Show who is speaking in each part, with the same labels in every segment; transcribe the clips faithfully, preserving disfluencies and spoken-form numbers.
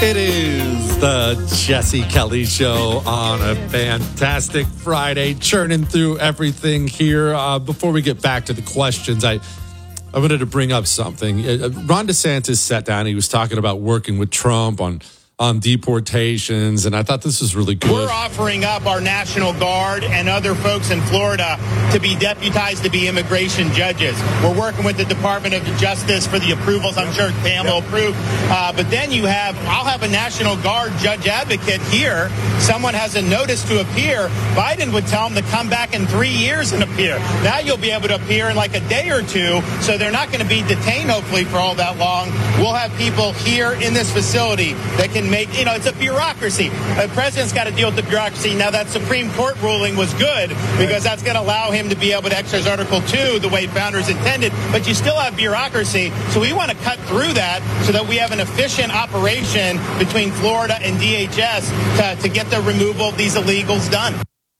Speaker 1: It is the Jesse Kelly Show on a fantastic Friday, churning through everything here. Uh, before we get back to the questions, I, I wanted to bring up something. Uh, Ron DeSantis sat down. He was talking about working with Trump on on deportations, and I thought this was really good.
Speaker 2: We're offering up our National Guard and other folks in Florida to be deputized to be immigration judges. We're working with the Department of Justice for the approvals. I'm sure Pam will approve. Uh, but then you have, I'll have a National Guard judge advocate here. Someone has a notice to appear. Biden would tell them to come back in three years and appear. Now you'll be able to appear in like a day or two, so they're not going to be detained, hopefully, for all that long. We'll have people here in this facility that can make, you know, it's a bureaucracy. The president's got to deal with the bureaucracy. Now, that Supreme Court ruling was good because that's going to allow him to be able to exercise Article two the way founders intended, but you still have bureaucracy. So we want to cut through that so that we have an efficient operation between Florida and D H S to, to get the removal of these illegals done.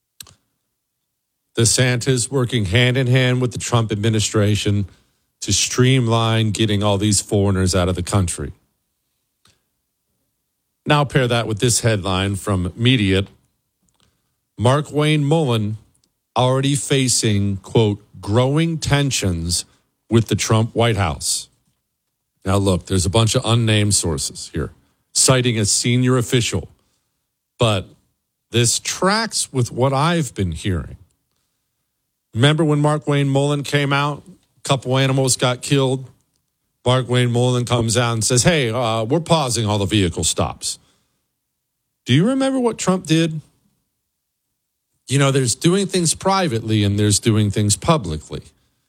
Speaker 1: DeSantis working hand in hand with the Trump administration to streamline getting all these foreigners out of the country. Now pair that with this headline from Mediaite. Markwayne Mullin already facing, quote, growing tensions with the Trump White House. Now, look, there's a bunch of unnamed sources here citing a senior official, but this tracks with what I've been hearing. Remember when Markwayne Mullin came out? A couple animals got killed. Markwayne Mullin comes out and says, hey, uh, we're pausing all the vehicle stops. Do you remember what Trump did? You know, there's doing things privately and there's doing things publicly.